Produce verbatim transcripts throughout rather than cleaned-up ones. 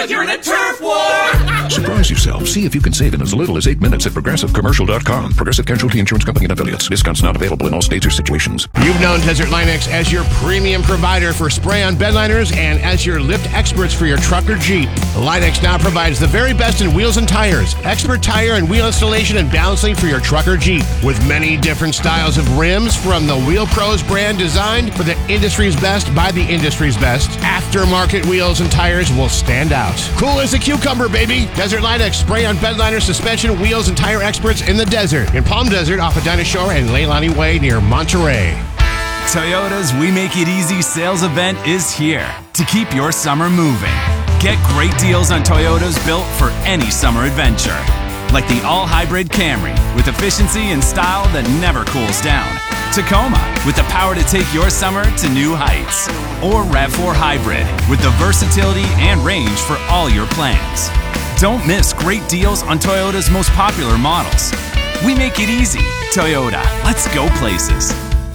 you're in a turf war. Surprise yourself. See if you can save in as little as eight minutes at Progressive Commercial dot com. Progressive Casualty Insurance Company and affiliates. Discounts not available in all states or situations. You've known Desert Linux as your premium provider for spray-on bedliners and as your lift experts for your truck or Jeep. Linux now provides the very best in wheels and tires, expert tire and wheel installation and balancing for your truck or Jeep. With many different styles of rims from the Wheel Pros brand designed for the industry's best by the industry's best, aftermarket wheels and tires will stand out. Cool as a cucumber, baby. Desert Linux, spray-on bedliner, suspension, wheels, and tire experts in the desert. In Palm Desert, off of Dinah Shore and Leilani Way near Monterey. Toyota's We Make It Easy sales event is here to keep your summer moving. Get great deals on Toyotas built for any summer adventure. Like the all-hybrid Camry with efficiency and style that never cools down. Tacoma with the power to take your summer to new heights. Or RAV four Hybrid with the versatility and range for all your plans. Don't miss great deals on Toyota's most popular models. We make it easy. Toyota, let's go places.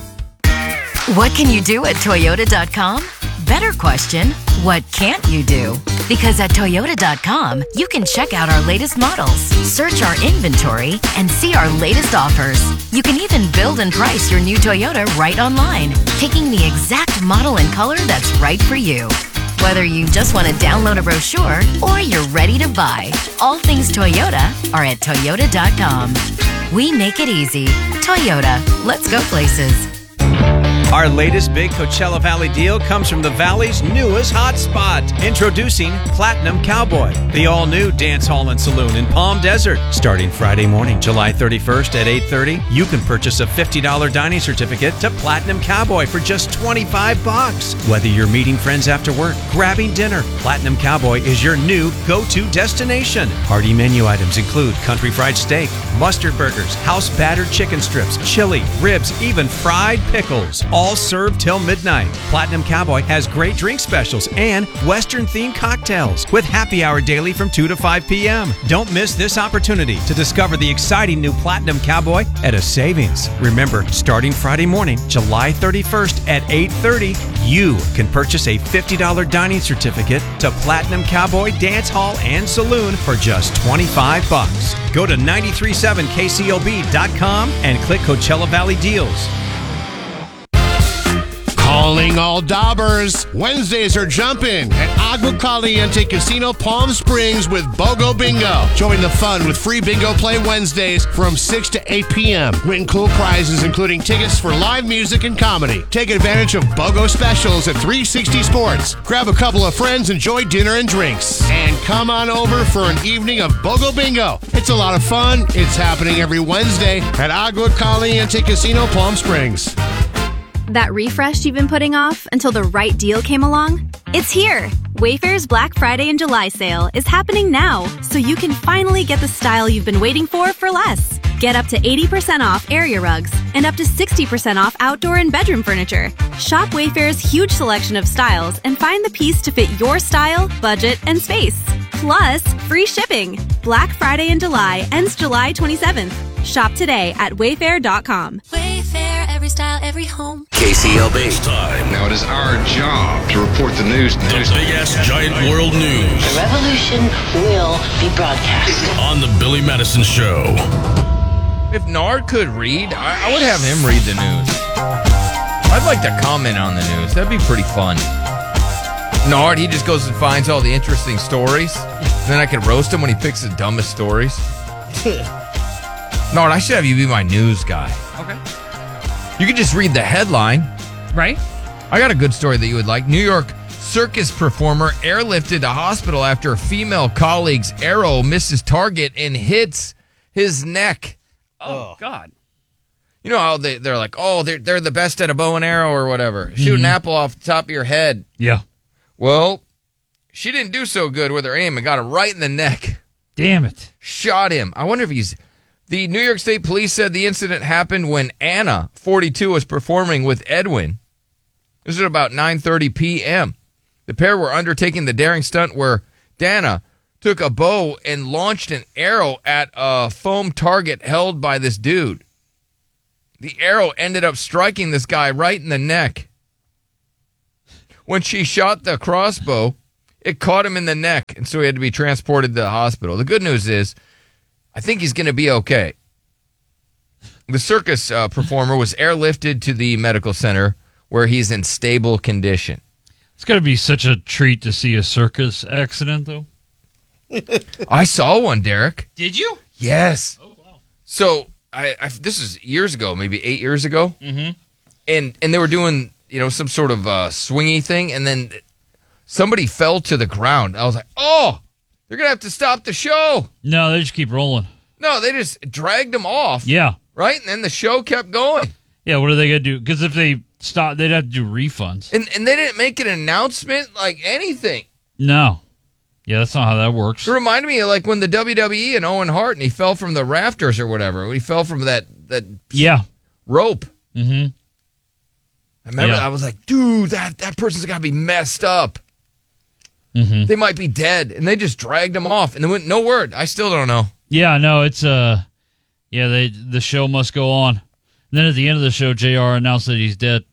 What can you do at Toyota dot com? Better question, what can't you do? Because at Toyota dot com, you can check out our latest models, search our inventory, and see our latest offers. You can even build and price your new Toyota right online, picking the exact model and color that's right for you. Whether you just want to download a brochure or you're ready to buy, all things Toyota are at Toyota dot com. We make it easy. Toyota, let's go places. Our latest big Coachella Valley deal comes from the Valley's newest hotspot. Introducing Platinum Cowboy, the all-new dance hall and saloon in Palm Desert. Starting Friday morning, July thirty-first at eight thirty, you can purchase a fifty dollars dining certificate to Platinum Cowboy for just twenty-five bucks. Whether you're meeting friends after work, grabbing dinner, Platinum Cowboy is your new go-to destination. Hearty menu items include country fried steak, mustard burgers, house battered chicken strips, chili, ribs, even fried pickles. All served till midnight. Platinum Cowboy has great drink specials and Western-themed cocktails with happy hour daily from two to five p.m. Don't miss this opportunity to discover the exciting new Platinum Cowboy at a savings. Remember, starting Friday morning, July thirty-first at eight thirty, you can purchase a fifty dollars dining certificate to Platinum Cowboy Dance Hall and Saloon for just twenty-five bucks. Go to nine three seven K C O B dot com and click Coachella Valley Deals. Calling all daubers. Wednesdays are jumping at Agua Caliente Casino Palm Springs with BOGO Bingo. Join the fun with free bingo play Wednesdays from six to eight p.m. Win cool prizes including tickets for live music and comedy. Take advantage of BOGO specials at three sixty Sports. Grab a couple of friends, enjoy dinner and drinks. And come on over for an evening of BOGO Bingo. It's a lot of fun. It's happening every Wednesday at Agua Caliente Casino Palm Springs. That refresh you've been putting off until the right deal came along? It's here! Wayfair's Black Friday and July sale is happening now, so you can finally get the style you've been waiting for for less. Get up to eighty percent off area rugs and up to sixty percent off outdoor and bedroom furniture. Shop Wayfair's huge selection of styles and find the piece to fit your style, budget, and space. Plus, free shipping. Black Friday in July ends July twenty-seventh. Shop today at wayfair dot com. Wayfair, every style, every home. K C L B. It's time. Now it is our job to report the news. The big-ass giant world news. The revolution will be broadcast. On the Billy Madison Show. If Nard could read, I, I would have him read the news. I'd like to comment on the news. That'd be pretty fun. Nard, he just goes and finds all the interesting stories. And then I can roast him when he picks the dumbest stories. Nard, I should have you be my news guy. Okay. You could just read the headline. Right. I got a good story that you would like. New York circus performer airlifted to hospital after a female colleague's arrow misses target and hits his neck. Oh, God. You know how they, they're like, oh, they're, they're the best at a bow and arrow or whatever. Shoot mm-hmm. an apple off the top of your head. Yeah. Well, she didn't do so good with her aim and got him right in the neck. Damn it. Shot him. I wonder if he's... The New York State Police said the incident happened when Anna, forty-two, was performing with Edwin. This was about nine thirty p.m. The pair were undertaking the daring stunt where Dana took a bow and launched an arrow at a foam target held by this dude. The arrow ended up striking this guy right in the neck. When she shot the crossbow, It caught him in the neck, and so he had to be transported to the hospital. The good news is, I think he's going to be okay. The circus uh, performer was airlifted to the medical center where he's in stable condition. It's got to be such a treat to see a circus accident, though. I saw one, Derek. Did you? Yes. Oh, wow. So, I, I this is years ago, maybe eight years ago. Mm-hmm. And, and they were doing, you know, some sort of uh, swingy thing, and then somebody fell to the ground. I was like, oh, they're going to have to stop the show. No, they just keep rolling. No, they just dragged them off. Yeah. Right? And then the show kept going. Yeah, what are they going to do? Because if they stop, they'd have to do refunds. And and they didn't make an announcement, like anything. No. Yeah, that's not how that works. It reminded me of like when the W W E and Owen Hart, and he fell from the rafters or whatever. He fell from that, that yeah rope. Mm-hmm. I remember yeah. I was like, dude, that, that person's got to be messed up. Mm-hmm. They might be dead. And they just dragged him off. And they went, no word. I still don't know. Yeah, no, it's, uh, yeah, they the show must go on. And then at the end of the show, J R announced that he's dead.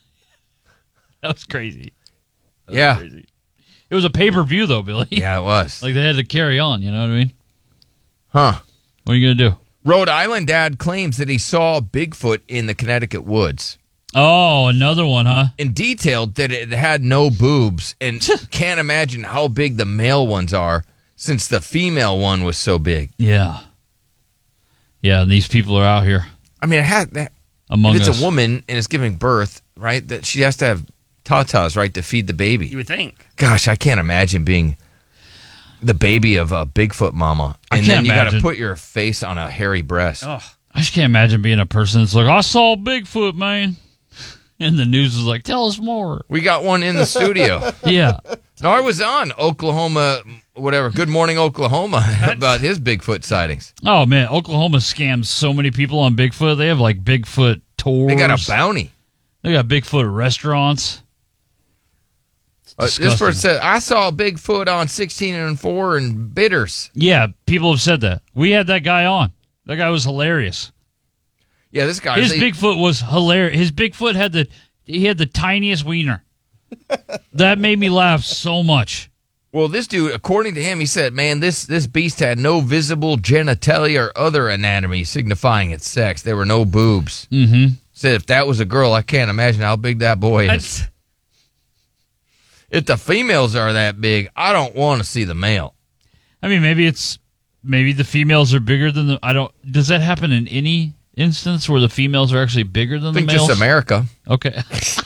That was crazy. That yeah. Was crazy. It was a pay-per-view, though, Billy. Yeah, it was. Like, they had to carry on, you know what I mean? Huh. What are you going to do? Rhode Island dad claims that he saw Bigfoot in the Connecticut woods. Oh, another one, huh? And detailed that it had no boobs and can't imagine how big the male ones are since the female one was so big. Yeah. Yeah, and these people are out here. I mean, it had that. Among if it's us. a woman and is giving birth, right, that she has to have tatas, right, to feed the baby. You would think. Gosh, I can't imagine being the baby of a Bigfoot mama. I And can't then you got to imagine. put your face on a hairy breast. Oh. I just can't imagine being a person that's like, I saw Bigfoot, man. And the news is like, tell us more. We got one in the studio. Yeah. No, I was on Oklahoma, whatever, Good Morning Oklahoma about his Bigfoot sightings. Oh, man. Oklahoma scams so many people on Bigfoot. They have like Bigfoot tours. They got a bounty. They got Bigfoot restaurants. Uh, this person said, I saw Bigfoot on sixteen and four and Bitters. Yeah, people have said that. We had that guy on. That guy was hilarious. Yeah, this guy. His they, Bigfoot was hilarious. His Bigfoot had the he had the tiniest wiener. That made me laugh so much. Well, this dude, according to him, he said, man, this, this beast had no visible genitalia or other anatomy signifying its sex. There were no boobs. Mm-hmm. Said if that was a girl, I can't imagine how big that boy is. That's- If the females are that big, I don't want to see the male. I mean, maybe it's maybe the females are bigger than the. I don't. Does that happen in any instance where the females are actually bigger than I think the males? just America. Okay.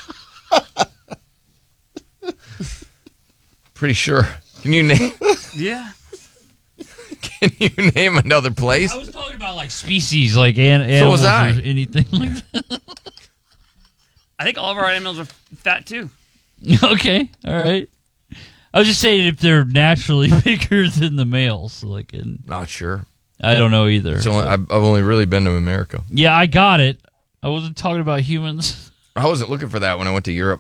Pretty sure. Can you name? Yeah. Can you name another place? I was talking about like species, like an, So animals was I. or anything like that. I think all of our animals are fat too. Okay, all right. I was just saying if they're naturally bigger than the males, like in, Not sure. I don't know either. So I've I've only really been to America. Yeah, I got it. I wasn't talking about humans. I wasn't looking for that when I went to Europe.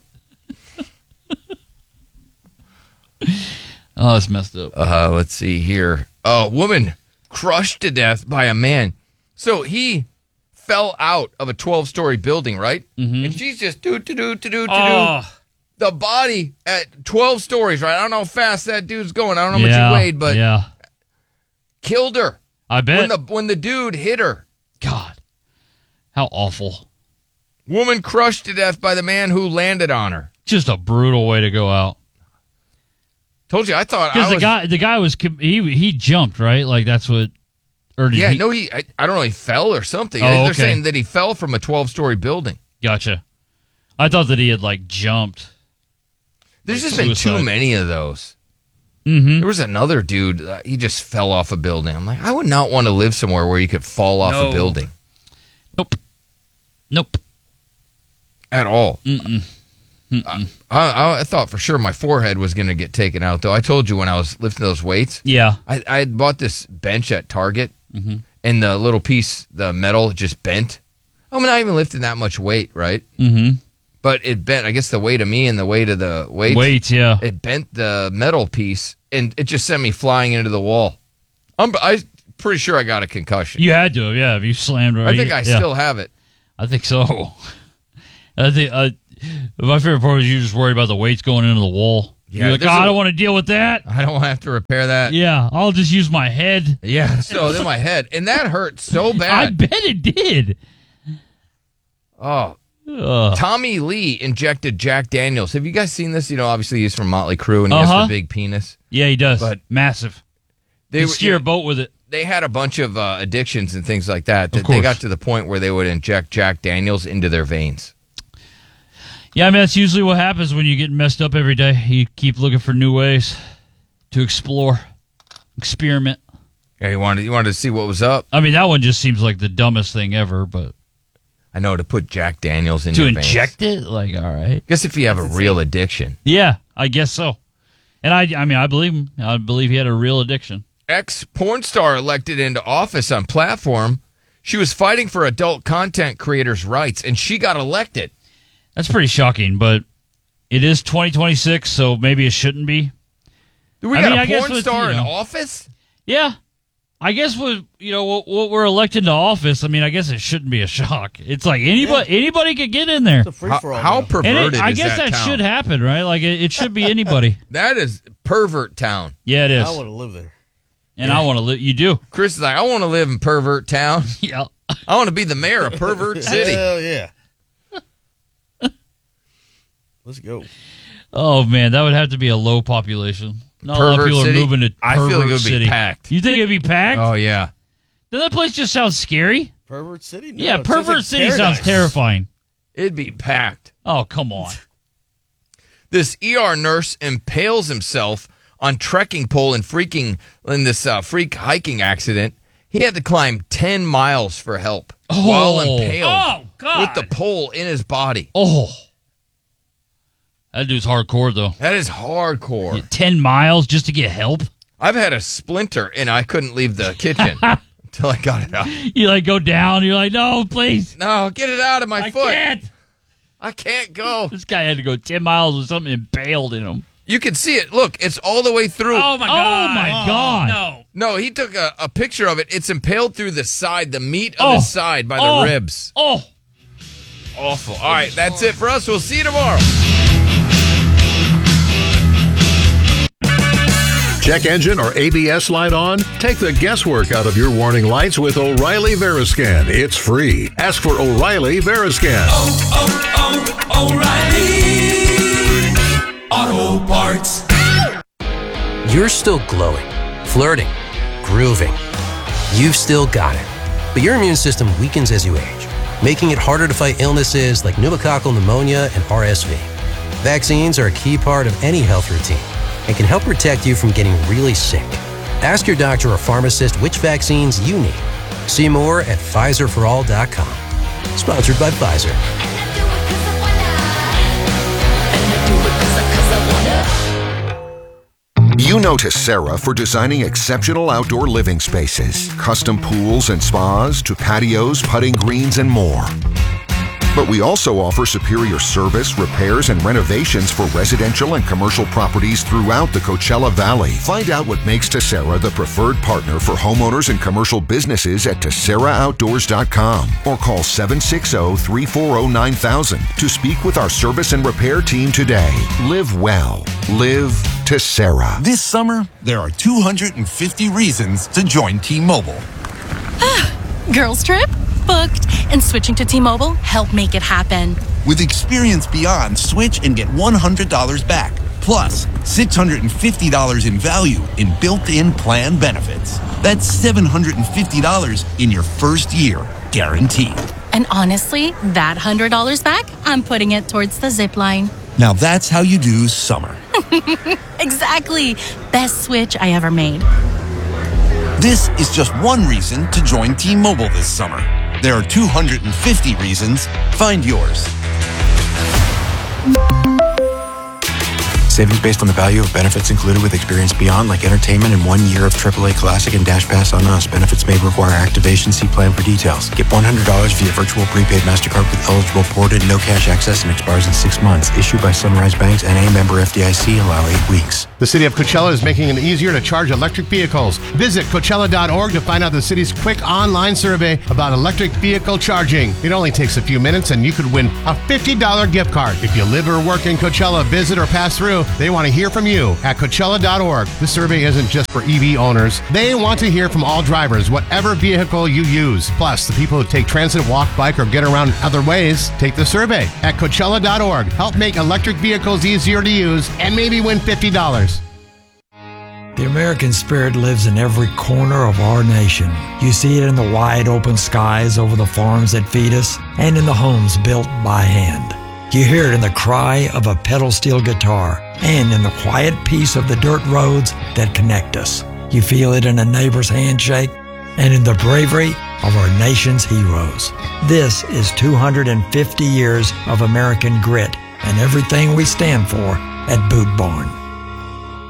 Oh, it's messed up. Uh, let's see here. A woman crushed to death by a man. So he fell out of a twelve-story building, right? Mm-hmm. And she's just do do do do do do. Oh. The body at twelve stories, right? I don't know how fast that dude's going. I don't know how yeah, much he weighed, but yeah, killed her. I bet. When the when the dude hit her. God, how awful! Woman crushed to death by the man who landed on her. Just a brutal way to go out. Told you, I thought I Because the was, guy, the guy was he he jumped, right? Like that's what. Or did yeah, he, no, he. I, I don't know. He fell or something. Oh, They're okay. saying that he fell from a twelve-story building. Gotcha. I thought that he had like jumped. There's Like just been suicide. too many of those. Mm-hmm. There was another dude. Uh, he just fell off a building. I'm like, I would not want to live somewhere where you could fall off No. a building Nope. Nope. at all. Mm-mm. I, I, I thought for sure my forehead was going to get taken out, though. I told you when I was lifting those weights. Yeah. I, I had bought this bench at Target, Mm-hmm. and the little piece, the metal, just bent. I'm not even lifting that much weight, right? Mm-hmm. But it bent. I guess the weight of me and the weight of the weight. Weight, yeah. It bent the metal piece, and it just sent me flying into the wall. I'm I'm pretty sure I got a concussion. You had to, yeah. If you slammed right, I think I yeah. still have it. I think so. I think uh, my favorite part was you just worried about the weights going into the wall. Yeah, You're like, this oh, is- I don't want to deal with that. I don't want to have to repair that. Yeah, I'll just use my head. Yeah, so in my head. And that hurt so I bad. bet it did. Oh. Ugh. Tommy Lee injected Jack Daniels. Have you guys seen this? You know, obviously he's from Motley Crue and he Uh-huh. has the big penis. Yeah, he does. But massive. They They were- steer a boat with it. They had a bunch of uh, addictions and things like that. Of That they course. got to the point where they would inject Jack Daniels into their veins. Yeah, I mean, that's usually what happens when you get messed up every day. You keep looking for new ways to explore, experiment. Yeah, you wanted you wanted to see what was up. I mean, that one just seems like the dumbest thing ever, but I know, to put Jack Daniels in to your veins. inject it, like, all right. Guess if you have a real addiction. Yeah, I guess so. And I, I mean, I believe him. I believe he had a real addiction. Ex-porn star elected into office on platform. She was fighting for adult content creators' rights, and she got elected. That's pretty shocking, but it is twenty twenty-six, so maybe it shouldn't be. Do we I got mean, a I guess porn with, star you in know- office? Yeah. I guess with you know what, what we're elected to office, I mean, I guess it shouldn't be a shock. It's like anybody anybody could get in there. How, how And perverted it, I is guess that, that, town? should happen, right? Like it, it should be anybody. That is pervert town. Yeah, it is. I want to live there. And I want to live. You do. Chris is like, I want to live in pervert town. Yeah. I want to be the mayor of pervert city. Hell yeah. Let's go. Oh man, that would have to be a low population. Not a lot of Pervert people city? are moving to I feel like pervert it would be city. packed. You think it'd be packed? Oh yeah. Doesn't that place just sound scary? Pervert City? No, yeah, it sounds pervert like city paradise. sounds terrifying. It'd be packed. Oh come on. This E R nurse impales himself on trekking pole in freaking in this uh, freak hiking accident. He had to climb ten miles for help Oh. while impaled Oh, God. with the pole in his body. Oh, that dude's hardcore though. That is hardcore. Ten miles just to get help. I've had a splinter and I couldn't leave the kitchen until I got it out. You like go down. You're like, no, please. No, get it out of my I foot. can't. I can't go. This guy had to go ten miles with something impaled in him. You can see it. Look, it's all the way through. Oh my god! Oh my god! No. No, he took a, a picture of it. It's impaled through the side, the meat of Oh. the side by the Oh. ribs. Oh, Awful. All right, that's it for us. We'll see you tomorrow. Check engine or A B S light on? Take the guesswork out of your warning lights with O'Reilly Veriscan. It's free. Ask for O'Reilly Veriscan. Oh, oh, oh, O'Reilly Auto Parts. You're still glowing, flirting, grooving. You've still got it. But your immune system weakens as you age, making it harder to fight illnesses like pneumococcal pneumonia and R S V. Vaccines are a key part of any health routine and can help protect you from getting really sick. Ask your doctor or pharmacist which vaccines you need. See more at Pfizer for all dot com. Sponsored by Pfizer. You know Tessera for designing exceptional outdoor living spaces, custom pools and spas to patios, putting greens, and more. But we also offer superior service, repairs, and renovations for residential and commercial properties throughout the Coachella Valley. Find out what makes Tessera the preferred partner for homeowners and commercial businesses at Tessera Outdoors dot com or call seven six zero, three four zero, nine thousand to speak with our service and repair team today. Live well. Live Tessera. This summer, there are two hundred fifty reasons to join T-Mobile. Girls trip? Booked. And switching to T-Mobile helped make it happen. With Experience Beyond, switch and get one hundred dollars back. Plus, six hundred fifty dollars in value in built-in plan benefits. That's seven hundred fifty dollars in your first year, guaranteed. And honestly, that one hundred dollars back, I'm putting it towards the zip line. Now that's how you do summer. Exactly. Best switch I ever made. This is just one reason to join T-Mobile this summer. There are two hundred fifty reasons. Find yours. Savings based on the value of benefits included with Experience Beyond, like entertainment and one year of triple A Classic and Dash Pass on us. Benefits may require activation. See plan for details. Get one hundred dollars via virtual prepaid MasterCard with eligible ported, no cash access, and expires in six months. Issued by Sunrise Banks and a member F D I C. Allow eight weeks. The city of Coachella is making it easier to charge electric vehicles. Visit Coachella dot org to find out the city's quick online survey about electric vehicle charging. It only takes a few minutes and you could win a fifty dollars gift card. If you live or work in Coachella, visit or pass through, they want to hear from you at Coachella dot org. This survey isn't just for E V owners. They want to hear from all drivers, whatever vehicle you use. Plus, the people who take transit, walk, bike, or get around other ways, take the survey at Coachella dot org. Help make electric vehicles easier to use and maybe win fifty dollars. The American spirit lives in every corner of our nation. You see it in the wide open skies over the farms that feed us and in the homes built by hand. You hear it in the cry of a pedal steel guitar and in the quiet peace of the dirt roads that connect us. You feel it in a neighbor's handshake and in the bravery of our nation's heroes. This is two hundred fifty years of American grit and everything we stand for at Boot Barn.